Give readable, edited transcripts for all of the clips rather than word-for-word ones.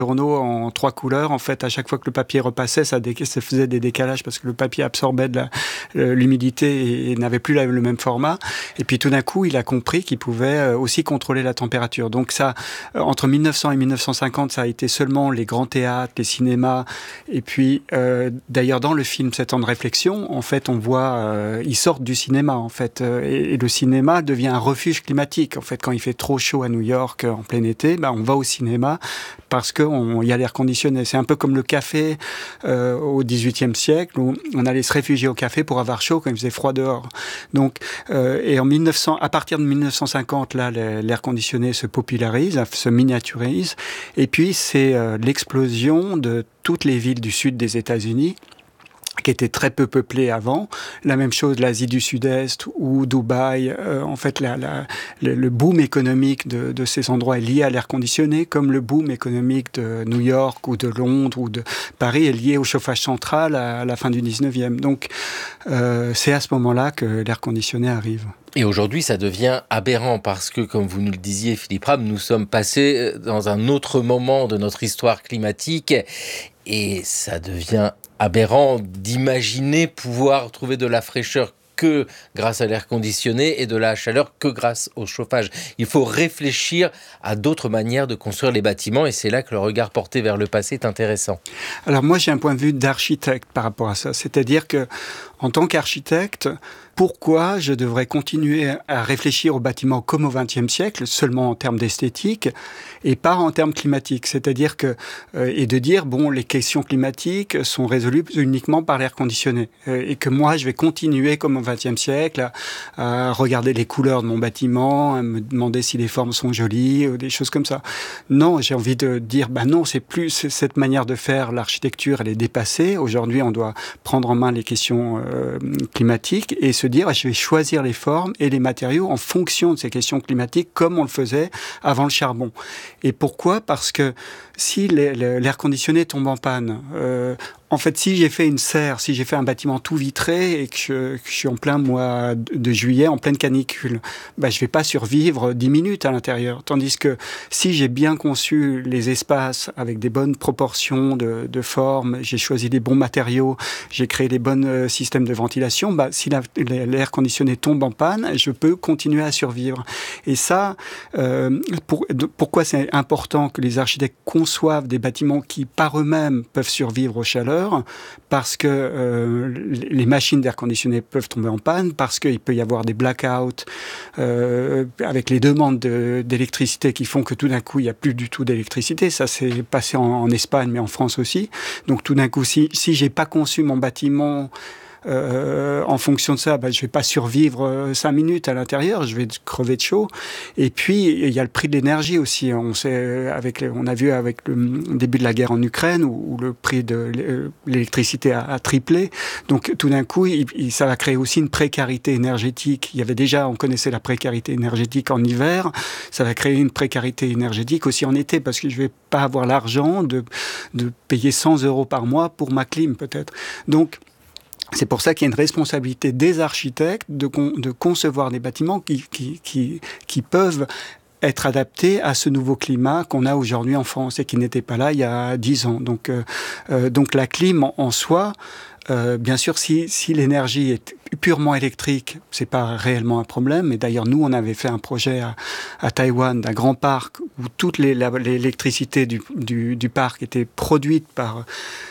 journaux en 3 couleurs. En fait, à chaque fois que le papier repassait, ça faisait des décalages parce que le papier absorbait l'humidité et n'avait plus le même format. Et puis tout d'un coup, il a compris qu'il pouvait aussi contrôler la température. Donc ça, entre 1900 et 1950, ça a été seulement les grands théâtres, les cinémas. Et puis, d'ailleurs, dans le film 7 ans de réflexion, en fait, on voit, ils sortent du cinéma, en fait. Et le cinéma devient un refuge climatique. En fait, quand il fait trop chaud à New York en plein été, on va au cinéma parce qu'il y a l'air conditionné. C'est un peu comme le café au XVIIIe siècle, où on allait se réfugier au café pour avoir chaud quand il faisait froid dehors. Donc, et à partir de 1950, là, l'air conditionné se popularise, se miniaturise. Et puis, c'est l'explosion de toutes les villes du sud des États-Unis, qui étaient très peu peuplées avant. La même chose, l'Asie du Sud-Est ou Dubaï. En fait, le boom économique de ces endroits est lié à l'air conditionné, comme le boom économique de New York ou de Londres ou de Paris est lié au chauffage central à la fin du 19e. Donc, c'est à ce moment-là que l'air conditionné arrive. Et aujourd'hui, ça devient aberrant parce que, comme vous nous le disiez, Philippe Rame, nous sommes passés dans un autre moment de notre histoire climatique et ça devient aberrant d'imaginer pouvoir trouver de la fraîcheur que grâce à l'air conditionné et de la chaleur que grâce au chauffage. Il faut réfléchir à d'autres manières de construire les bâtiments et c'est là que le regard porté vers le passé est intéressant. Alors moi, j'ai un point de vue d'architecte par rapport à ça. C'est-à-dire que, en tant qu'architecte, pourquoi je devrais continuer à réfléchir aux bâtiments comme au XXe siècle, seulement en termes d'esthétique, et pas en termes climatiques. C'est-à-dire que, et de dire, les questions climatiques sont résolues uniquement par l'air conditionné. Et que moi, je vais continuer comme au XXe siècle à regarder les couleurs de mon bâtiment, à me demander si les formes sont jolies, ou des choses comme ça. Non, j'ai envie de dire, non, c'est plus cette manière de faire. L'architecture, elle est dépassée. Aujourd'hui, on doit prendre en main les questions climatiques et se dire, je vais choisir les formes et les matériaux en fonction de ces questions climatiques comme on le faisait avant le charbon. Et pourquoi ? Parce que si l'air conditionné tombe en panne, en fait, si j'ai fait une serre, si j'ai fait un bâtiment tout vitré et que je suis en plein mois de juillet, en pleine canicule, je vais pas survivre 10 minutes à l'intérieur. Tandis que si j'ai bien conçu les espaces avec des bonnes proportions de formes, j'ai choisi les bons matériaux, j'ai créé les bons systèmes de ventilation, si l'air conditionné tombe en panne, je peux continuer à survivre. Et ça, pourquoi c'est important que les architectes conçoivent des bâtiments qui, par eux-mêmes, peuvent survivre aux chaleurs ? Parce que les machines d'air conditionné peuvent tomber en panne, parce qu'il peut y avoir des blackouts avec les demandes d'électricité qui font que tout d'un coup, il n'y a plus du tout d'électricité. Ça s'est passé en Espagne, mais en France aussi. Donc tout d'un coup, si je n'ai pas conçu mon bâtiment en fonction de ça, je vais pas survivre 5 minutes à l'intérieur, je vais crever de chaud. Et puis il y a le prix de l'énergie aussi. On a vu avec le début de la guerre en Ukraine où le prix de l'électricité a triplé. Donc tout d'un coup, ça va créer aussi une précarité énergétique. On connaissait la précarité énergétique en hiver. Ça va créer une précarité énergétique aussi en été parce que je vais pas avoir l'argent de payer 100 € par mois pour ma clim peut-être. Donc c'est pour ça qu'il y a une responsabilité des architectes de concevoir des bâtiments qui peuvent être adaptés à ce nouveau climat qu'on a aujourd'hui en France et qui n'était pas là il y a 10 ans. Donc la clim en soi, bien sûr, si l'énergie est purement électrique, c'est pas réellement un problème. Et d'ailleurs, nous, on avait fait un projet à Taïwan, d'un grand parc, où toute l'électricité du parc était produite par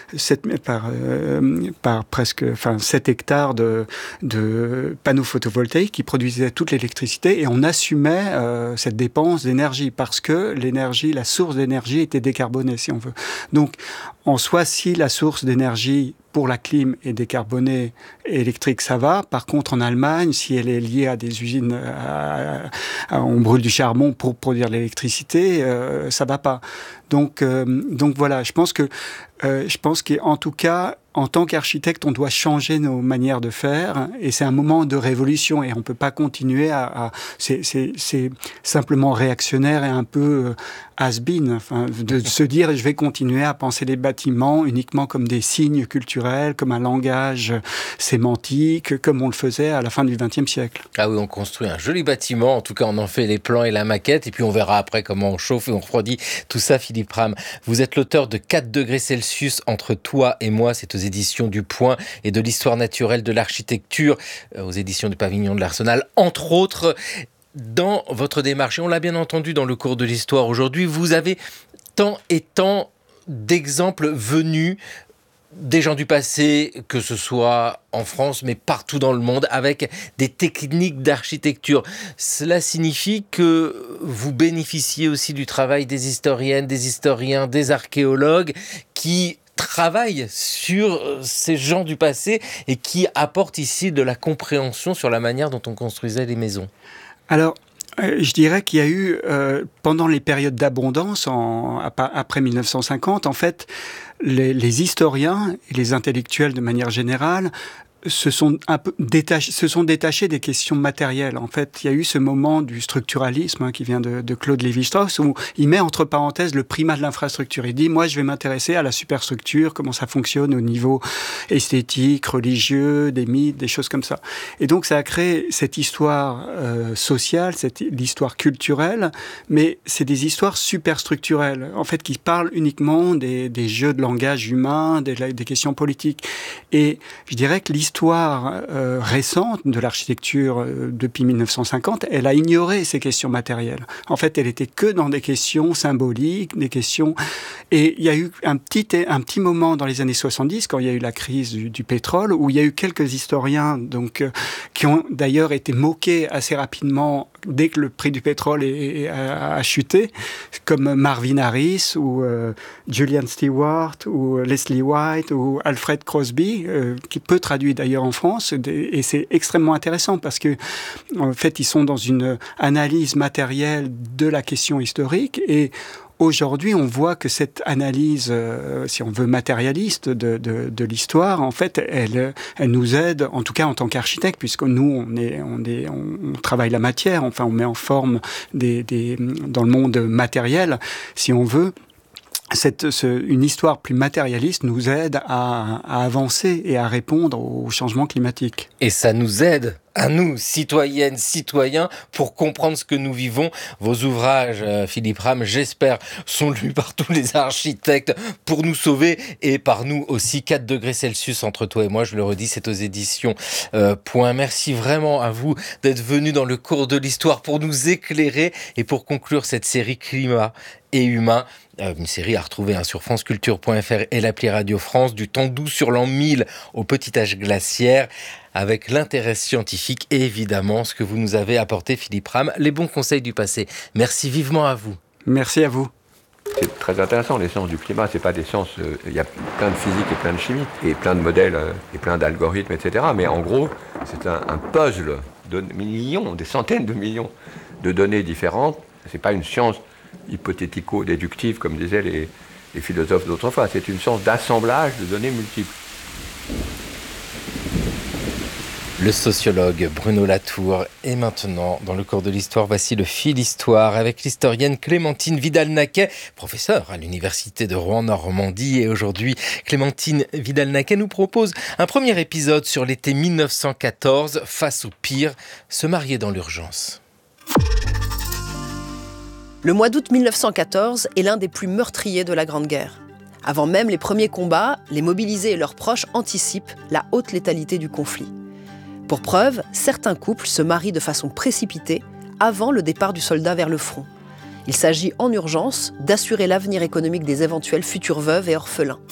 presque 7 hectares de panneaux photovoltaïques qui produisaient toute l'électricité. Et on assumait cette dépense d'énergie parce que la source d'énergie était décarbonée, si on veut. Donc, en soi, si la source d'énergie pour la clim est décarbonée électrique, ça va. Par contre, en Allemagne, si elle est liée à des usines, on brûle du charbon pour produire l'électricité, ça va pas. Donc voilà, je pense qu'en tout cas, en tant qu'architecte, on doit changer nos manières de faire et c'est un moment de révolution et on peut pas continuer c'est simplement réactionnaire et un peu has-been, de se dire je vais continuer à penser les bâtiments uniquement comme des signes culturels, comme un langage sémantique, comme on le faisait à la fin du XXe siècle. Ah oui, on construit un joli bâtiment, en tout cas on en fait les plans et la maquette et puis on verra après comment on chauffe et on refroidit tout ça, Philippe Philippe Ram. Vous êtes l'auteur de 4 degrés Celsius entre toi et moi. C'est aux éditions du Point et de l'histoire naturelle de l'architecture, aux éditions du Pavillon de l'Arsenal, entre autres. Dans votre démarche, et on l'a bien entendu dans le cours de l'histoire aujourd'hui, vous avez tant et tant d'exemples venus des gens du passé, que ce soit en France, mais partout dans le monde, avec des techniques d'architecture. Cela signifie que vous bénéficiez aussi du travail des historiennes, des historiens, des archéologues qui travaillent sur ces gens du passé et qui apportent ici de la compréhension sur la manière dont on construisait les maisons. Alors, je dirais qu'il y a eu, pendant les périodes d'abondance, après 1950, en fait, les historiens et les intellectuels de manière générale se sont détachés des questions matérielles. En fait, il y a eu ce moment du structuralisme qui vient de Claude Lévi-Strauss, où il met entre parenthèses le primat de l'infrastructure. Il dit, moi, je vais m'intéresser à la superstructure, comment ça fonctionne au niveau esthétique, religieux, des mythes, des choses comme ça. Et donc, ça a créé cette histoire sociale, l'histoire culturelle, mais c'est des histoires superstructurelles, en fait, qui parlent uniquement des jeux de langage humain, des questions politiques. Et je dirais que l'histoire récente de l'architecture depuis 1950, elle a ignoré ces questions matérielles. En fait, elle était que dans des questions symboliques, des questions... Et il y a eu un petit moment dans les années 70, quand il y a eu la crise du pétrole, où il y a eu quelques historiens qui ont d'ailleurs été moqués assez rapidement dès que le prix du pétrole a chuté, comme Marvin Harris ou Julian Stewart ou Leslie White ou Alfred Crosby, qui peut traduire d'ailleurs en France, et c'est extrêmement intéressant parce que en fait ils sont dans une analyse matérielle de la question historique, et aujourd'hui, on voit que cette analyse, si on veut matérialiste de l'histoire, en fait, elle nous aide, en tout cas en tant qu'architecte, puisque nous, on travaille la matière, enfin, on met en forme dans le monde matériel, si on veut. Une histoire plus matérialiste nous aide à avancer et à répondre aux changements climatiques. Et ça nous aide, à nous, citoyennes, citoyens, pour comprendre ce que nous vivons. Vos ouvrages, Philippe Ram, j'espère, sont lus par tous les architectes pour nous sauver et par nous aussi. 4 degrés Celsius entre toi et moi, je le redis, c'est aux éditions Point. Merci vraiment à vous d'être venus dans le cours de l'histoire pour nous éclairer et pour conclure cette série Climat et Humain. Une série à retrouver sur franceculture.fr et l'appli Radio France, du temps doux sur l'an 1000 au petit âge glaciaire, avec l'intérêt scientifique et évidemment ce que vous nous avez apporté, Philippe Ram, les bons conseils du passé. Merci vivement à vous. Merci à vous. C'est très intéressant, les sciences du climat, c'est pas des sciences... Il y a plein de physique et plein de chimie, et plein de modèles, et plein d'algorithmes, etc. Mais en gros, c'est un puzzle de millions, des centaines de millions de données différentes. C'est pas une science hypothético-déductive, comme disaient les philosophes d'autrefois. C'est une science d'assemblage de données multiples. Le sociologue Bruno Latour. Et maintenant, dans le cours de l'histoire, voici le fil histoire avec l'historienne Clémentine Vidal-Naquet, professeure à l'université de Rouen-Normandie. Et aujourd'hui, Clémentine Vidal-Naquet nous propose un premier épisode sur l'été 1914, face au pire, se marier dans l'urgence. Le mois d'août 1914 est l'un des plus meurtriers de la Grande Guerre. Avant même les premiers combats, les mobilisés et leurs proches anticipent la haute létalité du conflit. Pour preuve, certains couples se marient de façon précipitée avant le départ du soldat vers le front. Il s'agit en urgence d'assurer l'avenir économique des éventuelles futures veuves et orphelins.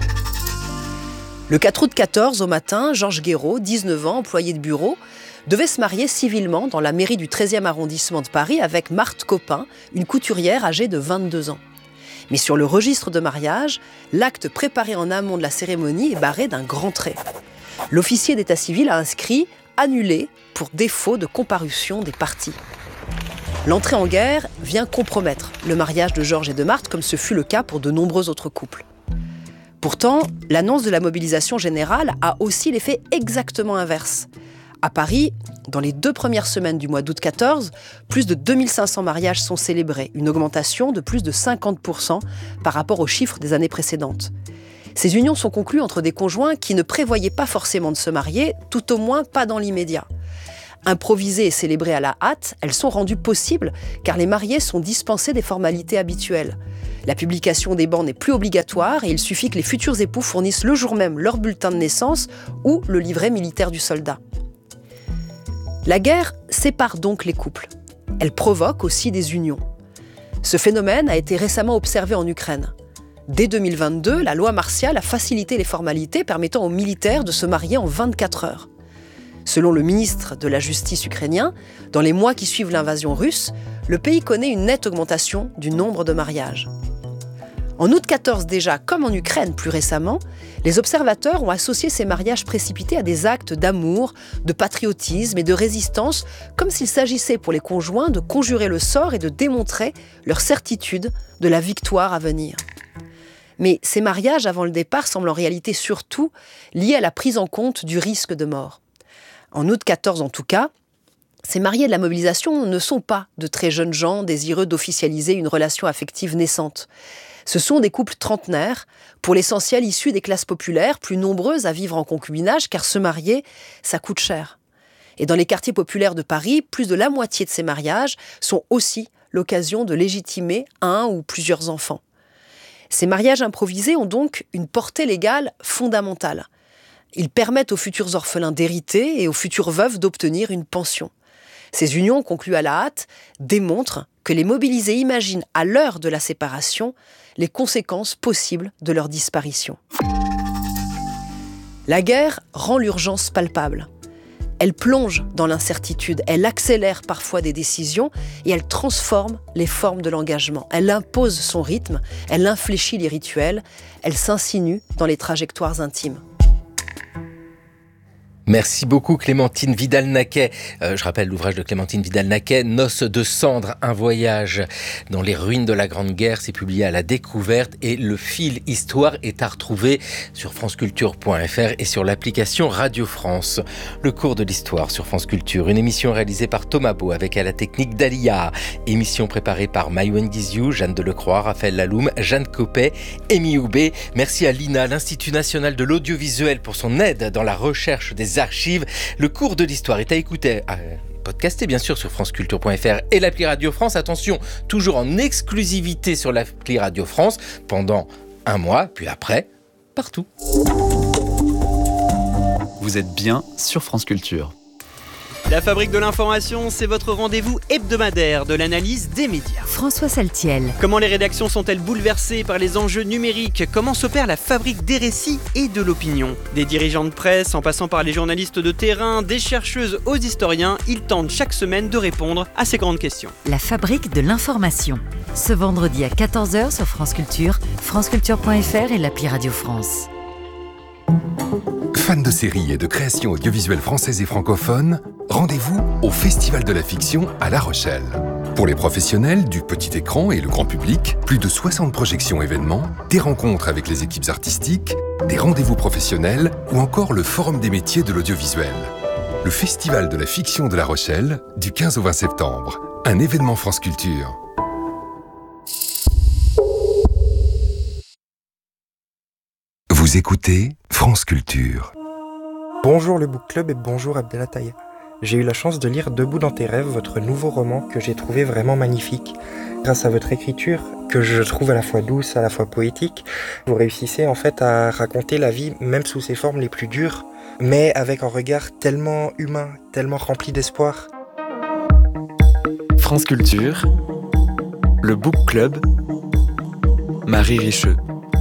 Le 4 août 14, au matin, Georges Guéraud, 19 ans, employé de bureau, devait se marier civilement dans la mairie du 13e arrondissement de Paris avec Marthe Copin, une couturière âgée de 22 ans. Mais sur le registre de mariage, l'acte préparé en amont de la cérémonie est barré d'un grand trait. L'officier d'état civil a inscrit « annulé » pour défaut de comparution des parties. L'entrée en guerre vient compromettre le mariage de Georges et de Marthe, comme ce fut le cas pour de nombreux autres couples. Pourtant, l'annonce de la mobilisation générale a aussi l'effet exactement inverse. À Paris, dans les 2 premières semaines du mois d'août 14, plus de 2500 mariages sont célébrés, une augmentation de plus de 50% par rapport aux chiffres des années précédentes. Ces unions sont conclues entre des conjoints qui ne prévoyaient pas forcément de se marier, tout au moins pas dans l'immédiat. Improvisées et célébrées à la hâte, elles sont rendues possibles car les mariés sont dispensés des formalités habituelles. La publication des bans n'est plus obligatoire et il suffit que les futurs époux fournissent le jour même leur bulletin de naissance ou le livret militaire du soldat. La guerre sépare donc les couples. Elle provoque aussi des unions. Ce phénomène a été récemment observé en Ukraine. Dès 2022, la loi martiale a facilité les formalités permettant aux militaires de se marier en 24 heures. Selon le ministre de la Justice ukrainien, dans les mois qui suivent l'invasion russe, le pays connaît une nette augmentation du nombre de mariages. En août 14 déjà, comme en Ukraine plus récemment, les observateurs ont associé ces mariages précipités à des actes d'amour, de patriotisme et de résistance, comme s'il s'agissait pour les conjoints de conjurer le sort et de démontrer leur certitude de la victoire à venir. Mais ces mariages avant le départ semblent en réalité surtout liés à la prise en compte du risque de mort. En août 14 en tout cas, ces mariés de la mobilisation ne sont pas de très jeunes gens désireux d'officialiser une relation affective naissante. Ce sont des couples trentenaires, pour l'essentiel issus des classes populaires, plus nombreuses à vivre en concubinage, car se marier, ça coûte cher. Et dans les quartiers populaires de Paris, plus de la moitié de ces mariages sont aussi l'occasion de légitimer un ou plusieurs enfants. Ces mariages improvisés ont donc une portée légale fondamentale. Ils permettent aux futurs orphelins d'hériter et aux futures veuves d'obtenir une pension. Ces unions conclues à la hâte démontrent que les mobilisés imaginent à l'heure de la séparation les conséquences possibles de leur disparition. La guerre rend l'urgence palpable. Elle plonge dans l'incertitude, elle accélère parfois des décisions et elle transforme les formes de l'engagement. Elle impose son rythme, elle infléchit les rituels, elle s'insinue dans les trajectoires intimes. Merci beaucoup Clémentine Vidal-Naquet. Je rappelle l'ouvrage de Clémentine Vidal-Naquet, Noces de cendres, un voyage dans les ruines de la Grande Guerre. C'est publié à La Découverte et le fil histoire est à retrouver sur franceculture.fr et sur l'application Radio France. Le cours de l'histoire sur France Culture, une émission réalisée par Thomas Beau avec à la technique Dalia. Émission préparée par Maïwen Guizou, Jeanne Delecroix, Raphaël Laloum, Jeanne Copet, Amy Houbé. Merci à l'INA, l'Institut National de l'Audiovisuel, pour son aide dans la recherche des archives. Le cours de l'histoire est à écouter, podcasté bien sûr sur franceculture.fr et l'appli Radio France. Attention, toujours en exclusivité sur l'appli Radio France pendant un mois, puis après, partout. Vous êtes bien sur France Culture. La Fabrique de l'information, c'est votre rendez-vous hebdomadaire de l'analyse des médias. François Saltiel. Comment les rédactions sont-elles bouleversées par les enjeux numériques ? Comment s'opère la fabrique des récits et de l'opinion ? Des dirigeants de presse, en passant par les journalistes de terrain, des chercheuses aux historiens, ils tentent chaque semaine de répondre à ces grandes questions. La Fabrique de l'information. Ce vendredi à 14h sur France Culture, franceculture.fr et l'appli Radio France. Fans de séries et de créations audiovisuelles françaises et francophones, rendez-vous au Festival de la Fiction à La Rochelle. Pour les professionnels du petit écran et le grand public, plus de 60 projections événements, des rencontres avec les équipes artistiques, des rendez-vous professionnels ou encore le Forum des métiers de l'audiovisuel. Le Festival de la Fiction de La Rochelle, du 15 au 20 septembre. Un événement France Culture. Vous écoutez France Culture. Bonjour le Book Club et bonjour Abdelataya. J'ai eu la chance de lire Debout dans tes rêves, votre nouveau roman que j'ai trouvé vraiment magnifique. Grâce à votre écriture, que je trouve à la fois douce, à la fois poétique, vous réussissez en fait à raconter la vie même sous ses formes les plus dures, mais avec un regard tellement humain, tellement rempli d'espoir. France Culture, le Book Club, Marie Richeux.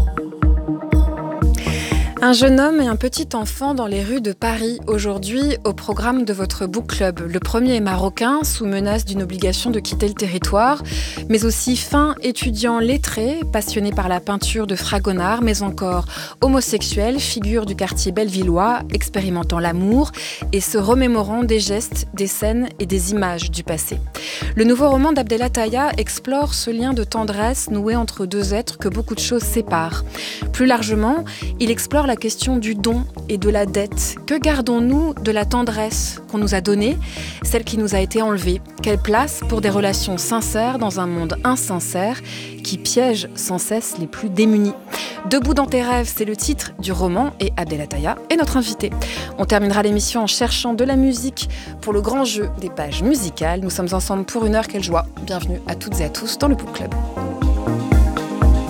Un jeune homme et un petit enfant dans les rues de Paris, aujourd'hui au programme de votre book club. Le premier est marocain, sous menace d'une obligation de quitter le territoire, mais aussi fin étudiant lettré, passionné par la peinture de Fragonard, mais encore homosexuel, figure du quartier bellevillois, expérimentant l'amour et se remémorant des gestes, des scènes et des images du passé. Le nouveau roman d'Abdelataya explore ce lien de tendresse noué entre deux êtres que beaucoup de choses séparent. Plus largement, il explore la question du don et de la dette. Que gardons-nous de la tendresse qu'on nous a donnée, celle qui nous a été enlevée ? Quelle place pour des relations sincères dans un monde insincère qui piège sans cesse les plus démunis ? Debout dans tes rêves, c'est le titre du roman et Abdelataya est notre invité. On terminera l'émission en cherchant de la musique pour le grand jeu des pages musicales. Nous sommes ensemble pour une heure, quelle joie. Bienvenue à toutes et à tous dans le Book Club.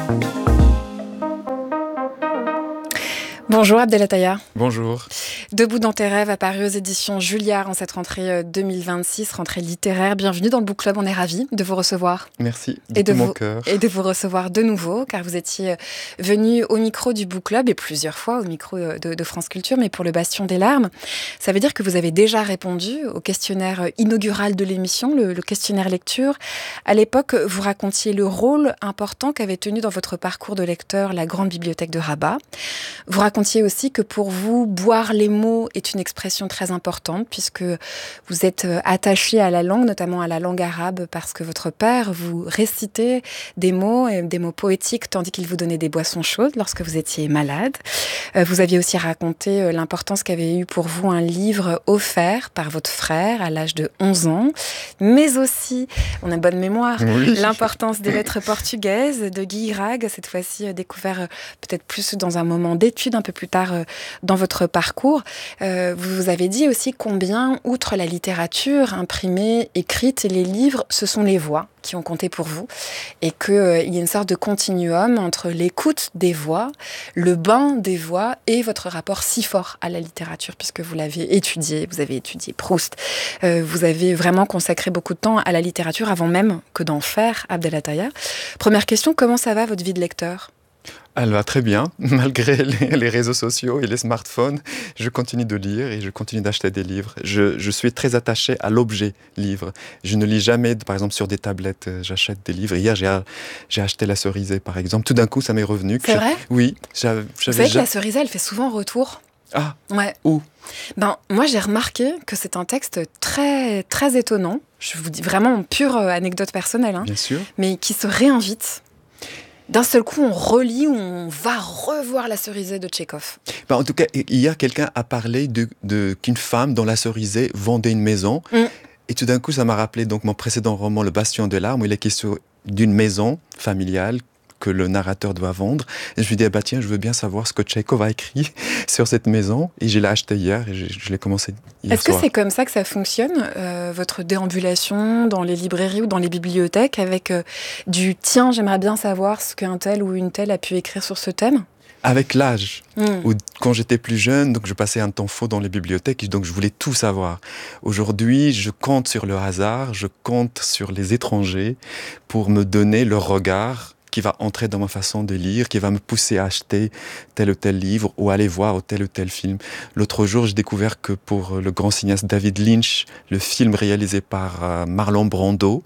Bonjour Abdelataya. Bonjour. Debout dans tes rêves, apparu aux éditions Julliard en cette rentrée 2026, rentrée littéraire. Bienvenue dans le Book Club, on est ravis de vous recevoir. Merci, de tout mon cœur. Et de vous recevoir de nouveau, car vous étiez venu au micro du Book Club, et plusieurs fois au micro de France Culture, mais pour le Bastion des larmes. Ça veut dire que vous avez déjà répondu au questionnaire inaugural de l'émission, le questionnaire lecture. À l'époque, vous racontiez le rôle important qu'avait tenu dans votre parcours de lecteur la Grande Bibliothèque de Rabat. Vous racontiez aussi que pour vous, boire les mots est une expression très importante, puisque vous êtes attaché à la langue, notamment à la langue arabe, parce que votre père vous récitait des mots poétiques, tandis qu'il vous donnait des boissons chaudes lorsque vous étiez malade. Vous aviez aussi raconté l'importance qu'avait eu pour vous un livre offert par votre frère à l'âge de 11 ans, mais aussi, on a bonne mémoire, oui, l'importance des lettres portugaises de Guy Irague, cette fois-ci découvert peut-être plus dans un moment d'étude, un peu plus tard dans votre parcours. Vous avez dit aussi combien, outre la littérature imprimée, écrite, et les livres, ce sont les voix qui ont compté pour vous, et qu'il y a une sorte de continuum entre l'écoute des voix, le bain des voix et votre rapport si fort à la littérature, puisque vous l'avez étudié, vous avez étudié Proust, vous avez vraiment consacré beaucoup de temps à la littérature avant même que d'en faire Abdelataya. Première question, comment ça va votre vie de lecteur ? Elle va très bien, malgré les réseaux sociaux et les smartphones. Je continue de lire et je continue d'acheter des livres. Je suis très attaché à l'objet livre. Je ne lis jamais, par exemple, sur des tablettes. J'achète des livres. Hier, j'ai acheté La Cerisée, par exemple. Tout d'un coup, ça m'est revenu. C'est vrai ? Oui. Vous savez que La Cerisée, elle fait souvent retour. Ah, ouais. Où ? Moi, j'ai remarqué que c'est un texte très, très étonnant. Je vous dis vraiment pure anecdote personnelle. Bien sûr. Mais qui se réinvite. D'un seul coup, on relit ou on va revoir La Cerisée de Tchekhov. En tout cas, hier, quelqu'un a parlé qu'une femme dans La Cerisée vendait une maison. Et tout d'un coup, ça m'a rappelé donc mon précédent roman, Le Bastion des larmes, où il est question d'une maison familiale que le narrateur doit vendre. Et je lui dis, tiens, je veux bien savoir ce que Tchekhov a écrit sur cette maison. Et je l'ai acheté hier et je l'ai commencé hier soir. Est-ce que c'est comme ça que ça fonctionne, votre déambulation dans les librairies ou dans les bibliothèques, avec du « tiens, j'aimerais bien savoir ce qu'un tel ou une telle a pu écrire sur ce thème » ? Avec l'âge, où quand j'étais plus jeune, donc je passais un temps fou dans les bibliothèques, donc je voulais tout savoir. Aujourd'hui, je compte sur le hasard, je compte sur les étrangers pour me donner leur regard qui va entrer dans ma façon de lire, qui va me pousser à acheter tel ou tel livre ou aller voir tel ou tel film. L'autre jour, j'ai découvert que pour le grand cinéaste David Lynch, le film réalisé par Marlon Brando,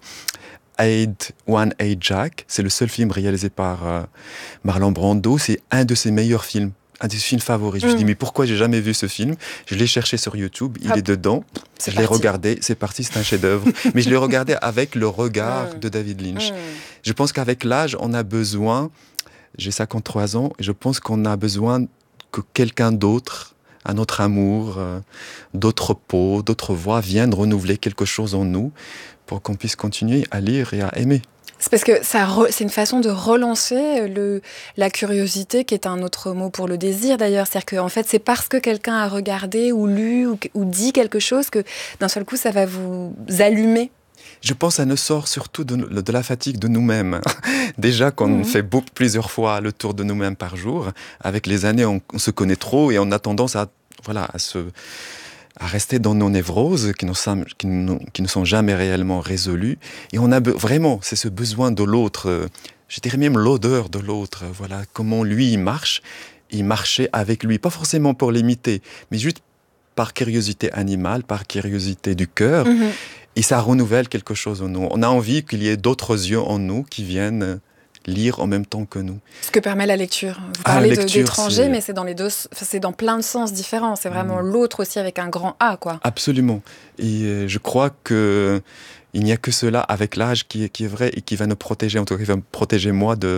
Aid One Aid Jack, c'est le seul film réalisé par Marlon Brando, c'est un de ses meilleurs films. Un des films favoris. Je me suis dit, mais pourquoi j'ai jamais vu ce film ? Je l'ai cherché sur YouTube, il est dedans. Je l'ai regardé, c'est parti, c'est un chef-d'œuvre. Mais je l'ai regardé avec le regard de David Lynch. Je pense qu'avec l'âge, on a besoin, j'ai 53 ans, et je pense qu'on a besoin que quelqu'un d'autre, un autre amour, d'autres peaux, d'autres voix viennent renouveler quelque chose en nous pour qu'on puisse continuer à lire et à aimer. C'est parce que c'est une façon de relancer la curiosité, qui est un autre mot pour le désir d'ailleurs. C'est-à-dire que en fait, c'est parce que quelqu'un a regardé ou lu ou dit quelque chose que d'un seul coup, ça va vous allumer. Je pense que ça nous sort surtout de la fatigue de nous-mêmes. Déjà qu'on fait plusieurs fois le tour de nous-mêmes par jour, avec les années, on se connaît trop et on a tendance à rester dans nos névroses qui ne sont jamais réellement résolues. Et on a vraiment, c'est ce besoin de l'autre, je dirais même l'odeur de l'autre, voilà, comment lui il marche, il marchait avec lui, pas forcément pour l'imiter, mais juste par curiosité animale, par curiosité du cœur, et ça renouvelle quelque chose en nous. On a envie qu'il y ait d'autres yeux en nous qui viennent lire en même temps que nous. Ce que permet la lecture. Vous parlez d'étranger, mais c'est dans plein de sens différents. C'est vraiment l'autre aussi avec un grand A, quoi. Absolument. Et je crois que il n'y a que cela avec l'âge qui est vrai et qui va nous protéger, en tout cas qui va me protéger moi des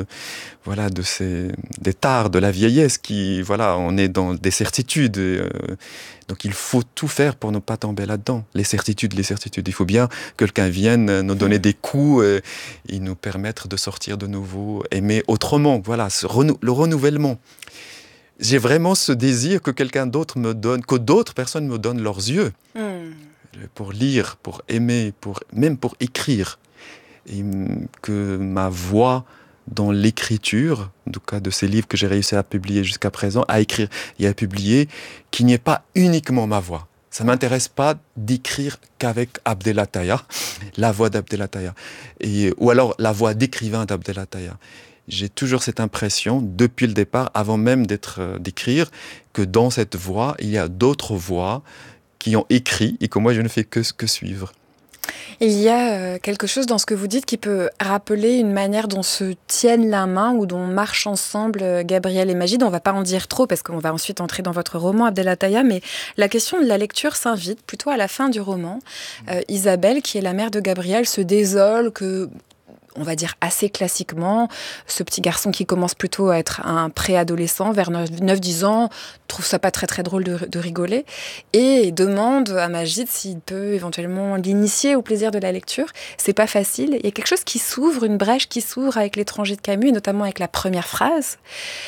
tares de la vieillesse on est dans des certitudes. Donc il faut tout faire pour ne pas tomber là-dedans. Les certitudes. Il faut bien que quelqu'un vienne nous donner des coups et nous permettre de sortir de nouveau, aimer autrement. Voilà, le renouvellement. J'ai vraiment ce désir que quelqu'un d'autre me donne, que d'autres personnes me donnent leurs yeux. Pour lire, pour aimer, même pour écrire. Et que ma voix dans l'écriture, en tout cas de ces livres que j'ai réussi à publier jusqu'à présent, à écrire et à publier, qu'il n'y ait pas uniquement ma voix. Ça ne m'intéresse pas d'écrire qu'avec Abdelataya, la voix d'Abdelataya, ou alors la voix d'écrivain d'Abdelataya. J'ai toujours cette impression, depuis le départ, avant même d'écrire, que dans cette voix, il y a d'autres voix qui ont écrit et que moi, je ne fais que suivre. Il y a quelque chose dans ce que vous dites qui peut rappeler une manière dont se tiennent la main ou dont marchent ensemble Gabriel et Magid. On ne va pas en dire trop parce qu'on va ensuite entrer dans votre roman Abdelataya, mais la question de la lecture s'invite plutôt à la fin du roman. Isabelle, qui est la mère de Gabriel, se désole que, on va dire assez classiquement, ce petit garçon qui commence plutôt à être un préadolescent, vers 9-10 ans, trouve ça pas très très drôle de rigoler, et demande à Magid s'il peut éventuellement l'initier au plaisir de la lecture. C'est pas facile. Il y a quelque chose qui s'ouvre, une brèche qui s'ouvre avec L'étranger de Camus, et notamment avec la première phrase.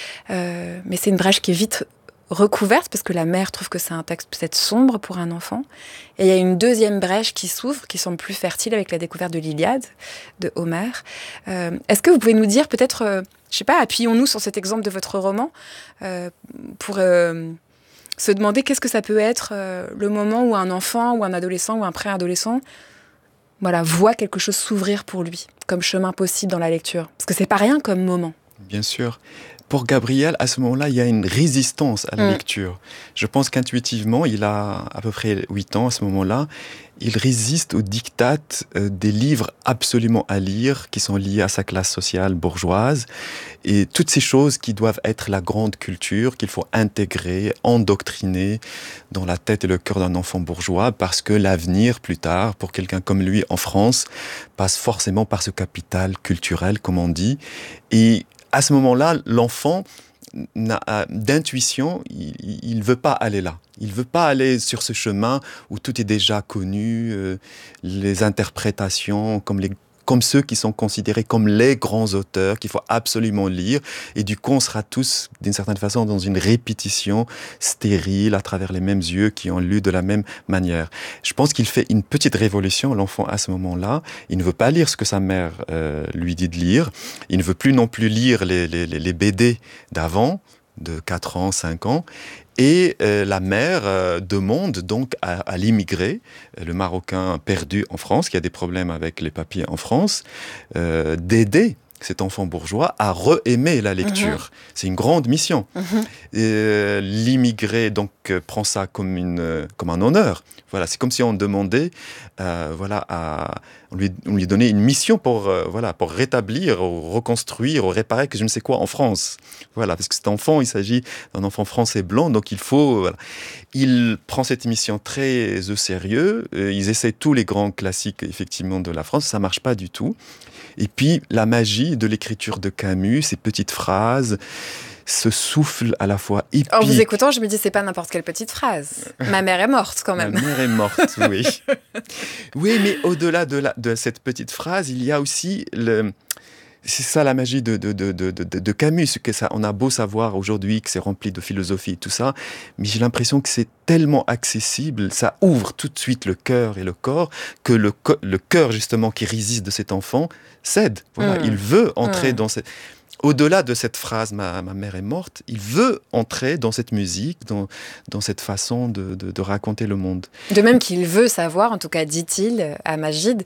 Mais c'est une brèche qui est vite recouverte, parce que la mère trouve que c'est un texte peut-être sombre pour un enfant. Et il y a une deuxième brèche qui s'ouvre, qui semble plus fertile avec la découverte de l'Iliade, de Homère. Est-ce que vous pouvez nous dire peut-être, je sais pas, appuyons-nous sur cet exemple de votre roman, pour se demander qu'est-ce que ça peut être le moment où un enfant, ou un adolescent, ou un préadolescent, voit quelque chose s'ouvrir pour lui, comme chemin possible dans la lecture. Parce que c'est pas rien comme moment. Bien sûr. Pour Gabriel, à ce moment-là, il y a une résistance à la lecture. Je pense qu'intuitivement, il a à peu près 8 ans à ce moment-là, il résiste au diktat des livres absolument à lire, qui sont liés à sa classe sociale bourgeoise, et toutes ces choses qui doivent être la grande culture, qu'il faut intégrer, endoctriner dans la tête et le cœur d'un enfant bourgeois, parce que l'avenir, plus tard, pour quelqu'un comme lui en France, passe forcément par ce capital culturel, comme on dit, et à ce moment-là, l'enfant d'intuition, il ne veut pas aller là. Il ne veut pas aller sur ce chemin où tout est déjà connu, les interprétations comme ceux qui sont considérés comme les grands auteurs qu'il faut absolument lire. Et du coup, on sera tous, d'une certaine façon, dans une répétition stérile à travers les mêmes yeux qui ont lu de la même manière. Je pense qu'il fait une petite révolution, l'enfant, à ce moment-là. Il ne veut pas lire ce que sa mère lui dit de lire. Il ne veut plus non plus lire les BD d'avant, de 4 ans, 5 ans. Et la mère demande donc à l'immigré, le Marocain perdu en France, qui a des problèmes avec les papiers en France, d'aider cet enfant bourgeois à re-aimer la lecture. C'est une grande mission. L'immigré donc prend ça comme un honneur. Voilà, c'est comme si on demandait, on lui donnait une mission pour rétablir, ou reconstruire, ou réparer que je ne sais quoi en France. Voilà, parce que cet enfant, il s'agit d'un enfant français blanc, donc il faut. Voilà. Il prend cette mission très au sérieux. Ils essaient tous les grands classiques effectivement de la France, ça marche pas du tout. Et puis la magie de l'écriture de Camus, ces petites phrases, ce souffle à la fois épique. En vous écoutant, je me dis, c'est pas n'importe quelle petite phrase. Ma mère est morte, quand même. Ma mère est morte, oui. Oui, mais au-delà de cette petite phrase, il y a aussi c'est ça la magie de Camus, que ça, on a beau savoir aujourd'hui que c'est rempli de philosophie et tout ça, mais j'ai l'impression que c'est tellement accessible, ça ouvre tout de suite le cœur et le corps, que le cœur justement qui résiste de cet enfant cède. Voilà, il veut entrer dans cette... Au-delà de cette phrase, ma mère est morte, il veut entrer dans cette musique, dans cette façon de raconter le monde. De même qu'il veut savoir, en tout cas dit-il à Magid,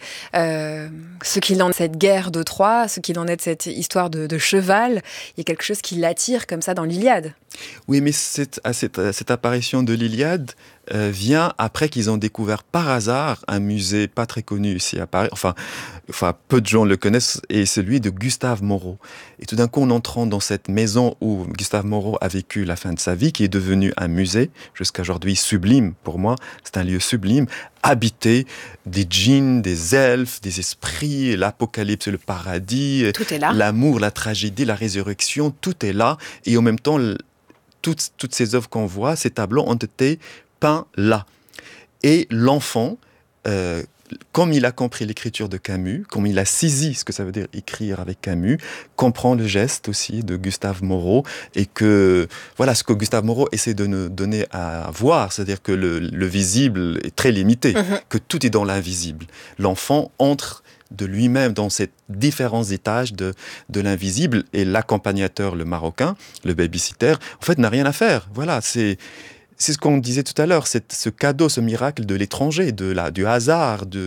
ce qu'il en est de cette guerre de Troie, ce qu'il en est de cette histoire de cheval. Il y a quelque chose qui l'attire comme ça dans l'Iliade. Oui, mais cette apparition de l'Iliade vient après qu'ils ont découvert par hasard un musée pas très connu ici à Paris, enfin peu de gens le connaissent, et celui de Gustave Moreau. Et tout d'un coup, en entrant dans cette maison où Gustave Moreau a vécu la fin de sa vie, qui est devenue un musée, jusqu'à aujourd'hui sublime pour moi, c'est un lieu sublime, habité, des djinns, des elfes, des esprits, l'apocalypse, le paradis, tout est là. L'amour, la tragédie, la résurrection, tout est là, et en même temps, toutes ces œuvres qu'on voit, ces tableaux ont été peints là. Et l'enfant, comme il a compris l'écriture de Camus, comme il a saisi ce que ça veut dire écrire avec Camus, comprend le geste aussi de Gustave Moreau, et que voilà ce que Gustave Moreau essaie de nous donner à voir, c'est-à-dire que le visible est très limité, que tout est dans l'invisible. L'enfant entre de lui-même dans ces différents étages de l'invisible. Et l'accompagnateur, le Marocain, le babysitter, en fait, n'a rien à faire. Voilà, c'est ce qu'on disait tout à l'heure, ce cadeau, ce miracle de l'étranger, du hasard, du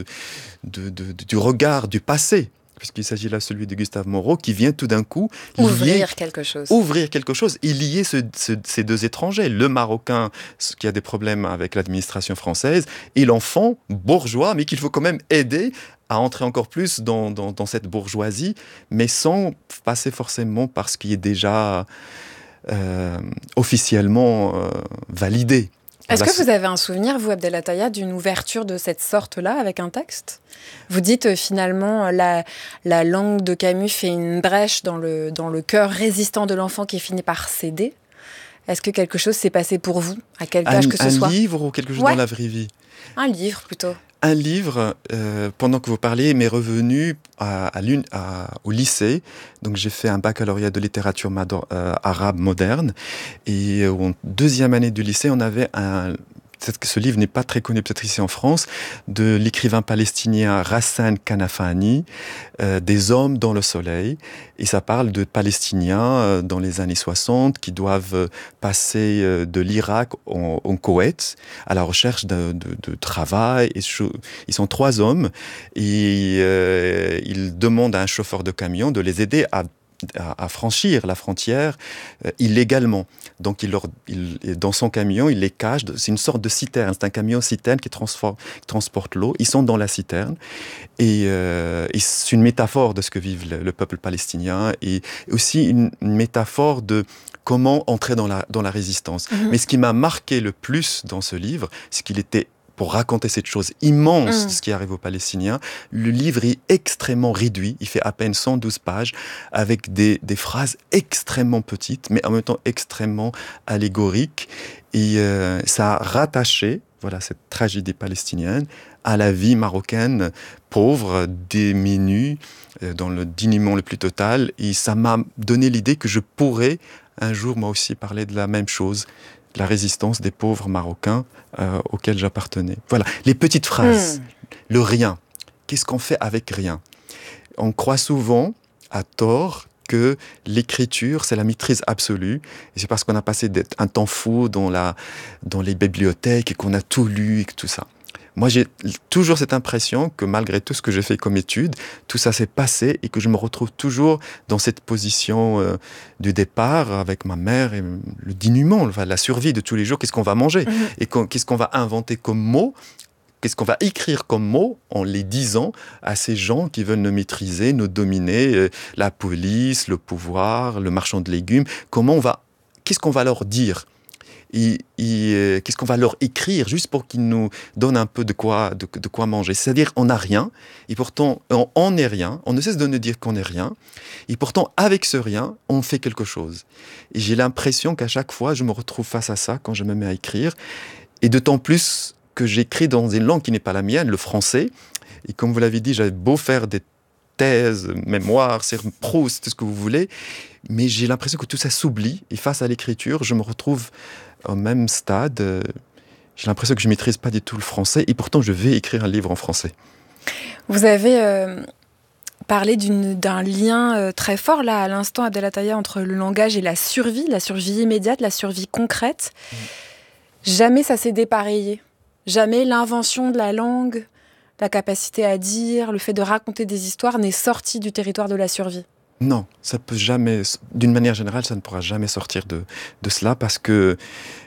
regard, du passé. Puisqu'il s'agit là celui de Gustave Moreau, qui vient tout d'un coup ouvrir quelque chose et lier ces deux étrangers, le Marocain qui a des problèmes avec l'administration française, et l'enfant bourgeois, mais qu'il faut quand même aider à entrer encore plus dans cette bourgeoisie, mais sans passer forcément par ce qui est déjà officiellement validé. Est-ce que vous avez un souvenir, vous, Abdelataya, d'une ouverture de cette sorte-là avec un texte ? Vous dites finalement la langue de Camus fait une brèche dans le cœur résistant de l'enfant qui finit par céder. Est-ce que quelque chose s'est passé pour vous, à quel âge que ce soit ? Un livre ou quelque chose dans la vraie vie ? Un livre plutôt. Un livre, pendant que vous parliez, m'est revenu au lycée. Donc j'ai fait un baccalauréat de littérature arabe moderne. Et en deuxième année du lycée, on avait peut-être que ce livre n'est pas très connu, peut-être ici en France, de l'écrivain palestinien Ghassan Kanafani, Des hommes dans le soleil. Et ça parle de Palestiniens dans les années 60 qui doivent passer de l'Irak au Koweït à la recherche de travail. Et ils sont 3 hommes et ils demandent à un chauffeur de camion de les aider à franchir la frontière illégalement. Donc, dans son camion, il les cache. C'est une sorte de citerne. C'est un camion citerne qui transporte l'eau. Ils sont dans la citerne. Et c'est une métaphore de ce que vit le peuple palestinien et aussi une métaphore de comment entrer dans la résistance. Mais ce qui m'a marqué le plus dans ce livre, c'est qu'il était, pour raconter cette chose immense de ce qui arrive aux Palestiniens, le livre est extrêmement réduit. Il fait à peine 112 pages avec des phrases extrêmement petites, mais en même temps extrêmement allégoriques. Et ça a rattaché cette tragédie palestinienne à la vie marocaine pauvre, démunie, dans le dénuement le plus total. Et ça m'a donné l'idée que je pourrais un jour, moi aussi, parler de la même chose, la résistance des pauvres Marocains auxquels j'appartenais. Voilà, les petites phrases, le rien. Qu'est-ce qu'on fait avec rien ? On croit souvent, à tort, que l'écriture, c'est la maîtrise absolue. Et c'est parce qu'on a passé un temps fou dans les bibliothèques et qu'on a tout lu et tout ça. Moi, j'ai toujours cette impression que malgré tout ce que j'ai fait comme étude, tout ça s'est passé et que je me retrouve toujours dans cette position du départ avec ma mère et le dénuement, la survie de tous les jours. Qu'est-ce qu'on va manger ? Et qu'est-ce qu'on va inventer comme mots ? Qu'est-ce qu'on va écrire comme mots en les disant à ces gens qui veulent nous maîtriser, nous dominer, la police, le pouvoir, le marchand de légumes ? Qu'est-ce qu'on va leur dire ? Et qu'est-ce qu'on va leur écrire juste pour qu'ils nous donnent un peu de quoi manger. C'est-à-dire, on n'a rien, et pourtant, on n'est rien. On ne cesse de nous dire qu'on n'est rien. Et pourtant, avec ce rien, on fait quelque chose. Et j'ai l'impression qu'à chaque fois, je me retrouve face à ça quand je me mets à écrire. Et d'autant plus que j'écris dans une langue qui n'est pas la mienne, le français. Et comme vous l'avez dit, j'avais beau faire des thèses, mémoires, Proust, tout ce que vous voulez, mais j'ai l'impression que tout ça s'oublie. Et face à l'écriture, je me retrouve au même stade. J'ai l'impression que je ne maîtrise pas du tout le français, et pourtant je vais écrire un livre en français. Vous avez parlé d'un lien très fort, là, à l'instant, Abdelataya, entre le langage et la survie immédiate, la survie concrète. Jamais ça s'est dépareillé. Jamais l'invention de la langue, la capacité à dire, le fait de raconter des histoires n'est sorti du territoire de la survie. Non, ça peut jamais, d'une manière générale, ça ne pourra jamais sortir de cela parce que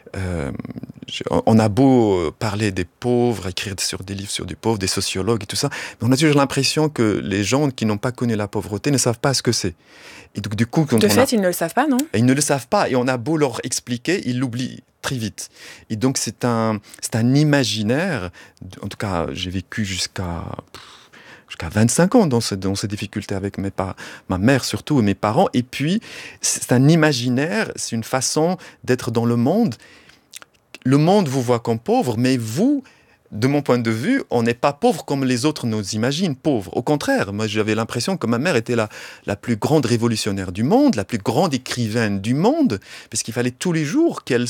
on a beau parler des pauvres, écrire sur des livres sur des pauvres, des sociologues et tout ça, mais on a toujours l'impression que les gens qui n'ont pas connu la pauvreté ne savent pas ce que c'est. Et donc, du coup, ils ne le savent pas, non ? Ils ne le savent pas, et on a beau leur expliquer, ils l'oublient très vite. Et donc, c'est un imaginaire, en tout cas, j'ai vécu jusqu'à 25 ans dans ces difficultés avec ma mère surtout et mes parents. Et puis, c'est un imaginaire, c'est une façon d'être dans le monde. Le monde vous voit comme pauvre, mais vous, de mon point de vue, on n'est pas pauvre comme les autres nous imaginent pauvres. Au contraire, moi j'avais l'impression que ma mère était la plus grande révolutionnaire du monde, la plus grande écrivaine du monde, parce qu'il fallait tous les jours qu'elle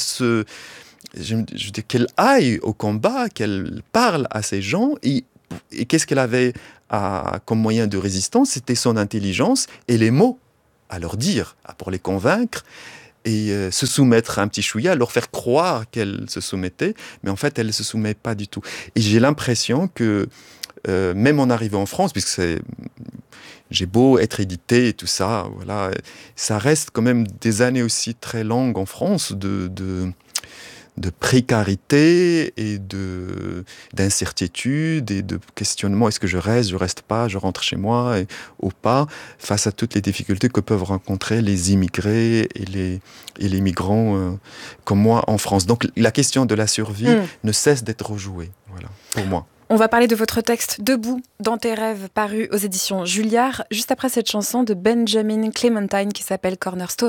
aille au combat, qu'elle parle à ces gens. Et qu'est-ce qu'elle avait comme moyen de résistance, c'était son intelligence et les mots à leur dire, pour les convaincre et se soumettre à un petit chouïa, leur faire croire qu'elle se soumettait, mais en fait, elle ne se soumet pas du tout. Et j'ai l'impression que, même en arrivant en France, puisque j'ai beau être édité et tout ça, voilà, ça reste quand même des années aussi très longues en France de précarité et d'incertitude et de questionnement. Est-ce que je reste pas, je rentre chez moi ou pas, face à toutes les difficultés que peuvent rencontrer les immigrés et les migrants comme moi en France. Donc la question de la survie ne cesse d'être rejouée, voilà, pour moi. On va parler de votre texte « Debout dans tes rêves » paru aux éditions Julliard, juste après cette chanson de Benjamin Clementine qui s'appelle « Cornerstone ».